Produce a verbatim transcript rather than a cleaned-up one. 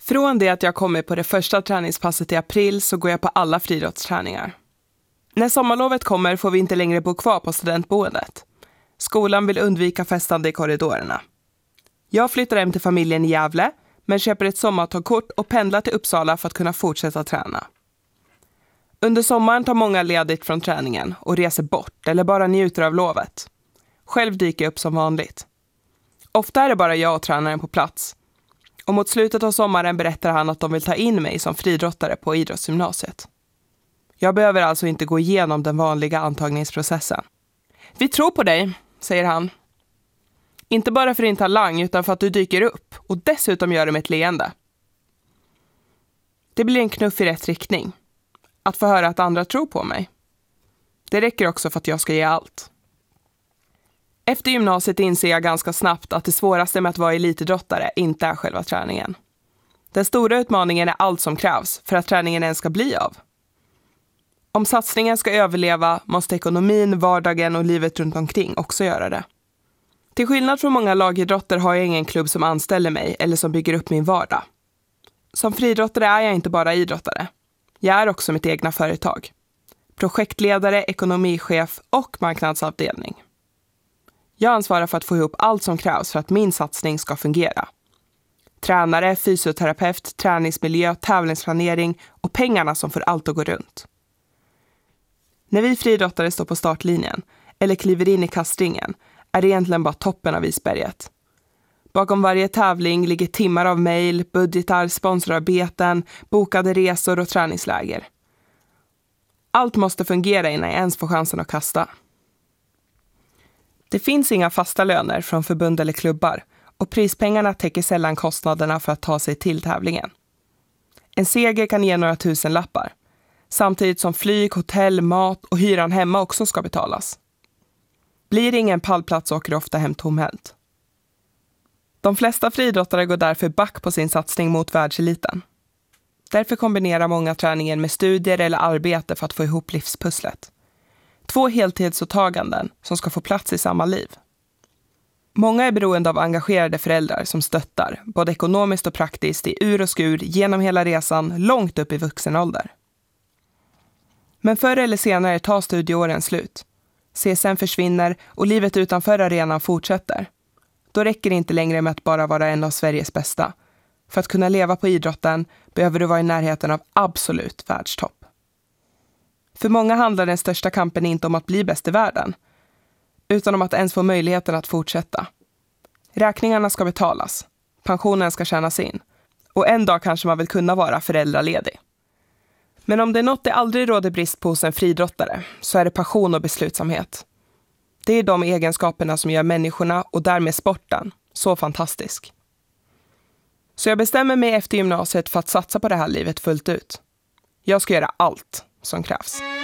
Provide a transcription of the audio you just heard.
Från det att jag kommer på det första träningspasset i april så går jag på alla friidrottsträningar. När sommarlovet kommer får vi inte längre bo kvar på studentboendet. Skolan vill undvika festande i korridorerna. Jag flyttar hem till familjen i Gävle men köper ett sommartågkort och pendlar till Uppsala för att kunna fortsätta träna. Under sommaren tar många ledigt från träningen och reser bort eller bara njuter av lovet. Själv dyker jag upp som vanligt. Ofta är det bara jag och tränaren på plats. Och mot slutet av sommaren berättar han att de vill ta in mig som friidrottare på idrottsgymnasiet. Jag behöver alltså inte gå igenom den vanliga antagningsprocessen. Vi tror på dig, säger han. Inte bara för din talang utan för att du dyker upp och dessutom gör det med ett leende. Det blir en knuff i rätt riktning. Att få höra att andra tror på mig. Det räcker också för att jag ska ge allt. Efter gymnasiet inser jag ganska snabbt att det svåraste med att vara elitidrottare inte är själva träningen. Den stora utmaningen är allt som krävs för att träningen ens ska bli av. Om satsningen ska överleva måste ekonomin, vardagen och livet runt omkring också göra det. Till skillnad från många lagidrotter har jag ingen klubb som anställer mig eller som bygger upp min vardag. Som friidrottare är jag inte bara idrottare. Jag är också mitt egna företag. Projektledare, ekonomichef och marknadsavdelning. Jag ansvarar för att få ihop allt som krävs för att min satsning ska fungera. Tränare, fysioterapeut, träningsmiljö, tävlingsplanering och pengarna som får allt att gå runt. När vi friidrottare står på startlinjen eller kliver in i kastringen är det egentligen bara toppen av isberget. Bakom varje tävling ligger timmar av mejl, budgetar, sponsorarbeten, bokade resor och träningsläger. Allt måste fungera innan jag ens får chansen att kasta. Det finns inga fasta löner från förbund eller klubbar och prispengarna täcker sällan kostnaderna för att ta sig till tävlingen. En seger kan ge några tusen lappar, samtidigt som flyg, hotell, mat och hyran hemma också ska betalas. Blir det ingen pallplats åker ofta hem tomhänt. De flesta friidrottare går därför back på sin satsning mot världseliten. Därför kombinerar många träningen med studier eller arbete för att få ihop livspusslet. Två heltidsåtaganden som ska få plats i samma liv. Många är beroende av engagerade föräldrar som stöttar, både ekonomiskt och praktiskt, i ur och skur genom hela resan långt upp i vuxen ålder. Men förr eller senare tar studieåren slut. C S N försvinner och livet utanför arenan fortsätter. Då räcker det inte längre med att bara vara en av Sveriges bästa. För att kunna leva på idrotten behöver du vara i närheten av absolut världstopp. För många handlar den största kampen inte om att bli bäst i världen, utan om att ens få möjligheten att fortsätta. Räkningarna ska betalas, pensionen ska tjänas in och en dag kanske man vill kunna vara föräldraledig. Men om det är något det aldrig råder brist på hos en friidrottare så är det passion och beslutsamhet. Det är de egenskaperna som gör människorna och därmed sporten så fantastisk. Så jag bestämmer mig efter gymnasiet för att satsa på det här livet fullt ut. Jag ska göra allt som krävs.